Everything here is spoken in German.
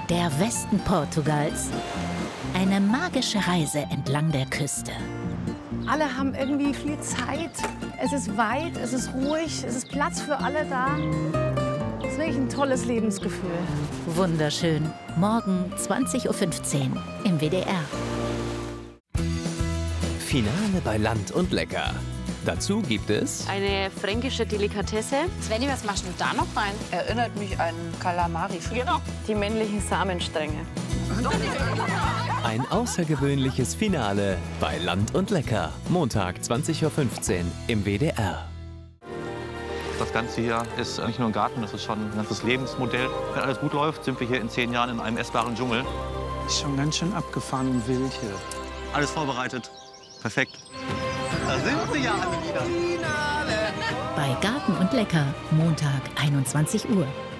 Der Westen Portugals. Eine magische Reise entlang der Küste. Alle haben irgendwie viel Zeit. Es ist weit, es ist ruhig, es ist Platz für alle da. Das ist wirklich ein tolles Lebensgefühl. Wunderschön. Morgen 20:15 Uhr im WDR. Finale bei Land und Lecker. Dazu gibt es eine fränkische Delikatesse. Svenny, was machst du da noch rein? Erinnert mich an Kalamari. Genau. Die männlichen Samenstränge. ein außergewöhnliches Finale bei Land und Lecker. Montag 20:15 Uhr im WDR. Das Ganze hier ist nicht nur ein Garten, das ist schon ein ganzes Lebensmodell. Wenn alles gut läuft, sind wir hier in 10 Jahren in einem essbaren Dschungel. Ist schon ganz schön abgefahren und wild hier. Alles vorbereitet. Perfekt. Da sind sie ja alle wieder. Bei Garten und Lecker, Montag 21 Uhr.